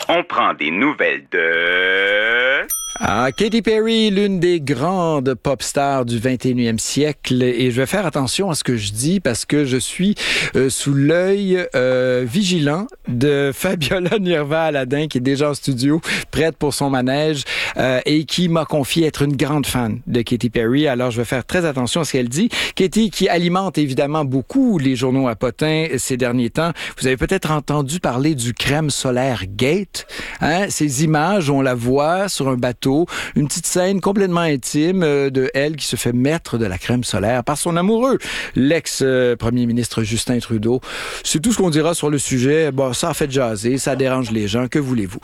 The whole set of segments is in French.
On prend des nouvelles de... Katy Perry, l'une des grandes pop stars du 21e siècle. Et je vais faire attention à ce que je dis parce que je suis sous l'œil vigilant de Fabiola Nirva-Aladin, qui est déjà en studio, prête pour son manège, et qui m'a confié être une grande fan de Katy Perry. Alors, je vais faire très attention à ce qu'elle dit. Katy, qui alimente évidemment beaucoup les journaux à potins ces derniers temps. Vous avez peut-être entendu parler du crème solaire Gate. Ces images, on la voit sur un bateau, une petite scène complètement intime de elle qui se fait mettre de la crème solaire par son amoureux, l'ex-premier ministre Justin Trudeau. C'est tout ce qu'on dira sur le sujet. Bon, ça a fait jaser, ça dérange les gens, que voulez-vous?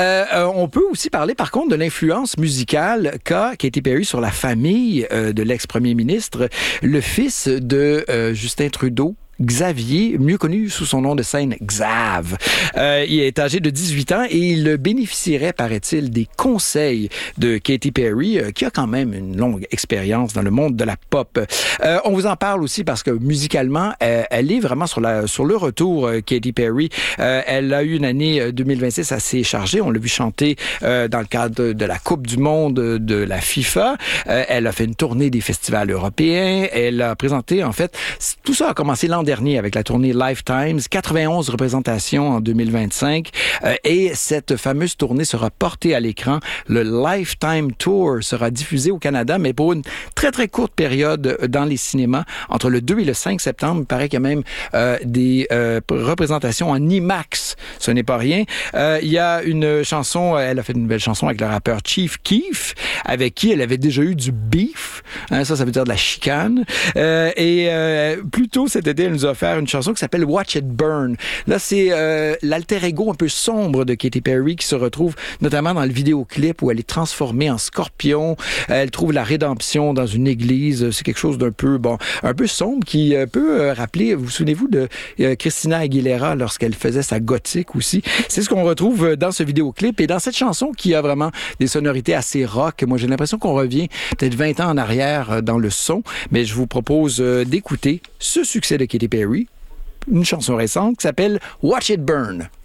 On peut aussi parler par contre de l'influence musicale qu'a Katy Perry sur la famille de l'ex-premier ministre, le fils de Justin Trudeau, Xavier, mieux connu sous son nom de scène Xav. Il est âgé de 18 ans et il bénéficierait, paraît-il, des conseils de Katy Perry, qui a quand même une longue expérience dans le monde de la pop. On vous en parle aussi parce que musicalement, elle est vraiment sur le retour, Katy Perry. Elle a eu une année 2026 assez chargée. On l'a vu chanter dans le cadre de la Coupe du monde de la FIFA. Elle a fait une tournée des festivals européens. Elle a présenté, en fait, tout ça a commencé l'an dernier avec la tournée Lifetimes, 91 représentations en 2025, et cette fameuse tournée sera portée à l'écran. Le Lifetime Tour sera diffusé au Canada, mais pour une très très courte période dans les cinémas, entre le 2 et le 5 septembre. Il paraît qu'il y a même des représentations en IMAX. Ce n'est pas rien. Il y a une chanson, elle a fait une belle chanson avec le rappeur Chief Keef, avec qui elle avait déjà eu du beef. Ça veut dire de la chicane. Et plus tôt cet été, elle nous a offert une chanson qui s'appelle Watch It Burn. Là, c'est l'alter ego un peu sombre de Katy Perry qui se retrouve notamment dans le vidéoclip où elle est transformée en scorpion. Elle trouve la rédemption dans une église. C'est quelque chose d'un peu, un peu sombre qui peut rappeler, vous souvenez-vous de Christina Aguilera lorsqu'elle faisait sa gothique aussi. C'est ce qu'on retrouve dans ce vidéoclip et dans cette chanson qui a vraiment des sonorités assez rock. Moi, j'ai l'impression qu'on revient peut-être 20 ans en arrière dans le son, mais je vous propose d'écouter ce succès de Katy Perry, une chanson récente qui s'appelle Watch It Burn.